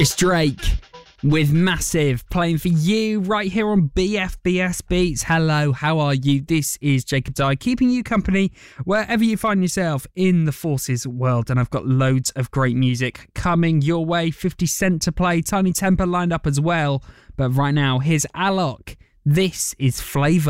It's Drake with Massive playing for you right here on BFBS Beats. Hello, how are you? This is Jacob Dye, keeping you company wherever you find yourself in the Forces world. And I've got loads of great music coming your way. 50 Cent to play, Tiny Temper lined up as well. But right now, here's Alok. This is Flavor.